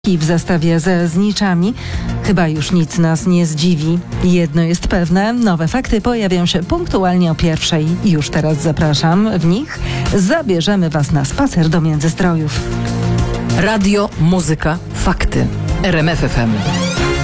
I w zestawie ze zniczami chyba już nic nas nie zdziwi. Jedno jest pewne, nowe fakty pojawią się punktualnie o 1:00. Już teraz zapraszam. W nich zabierzemy Was na spacer do Międzystrojów. Radio, muzyka, fakty. RMF FM.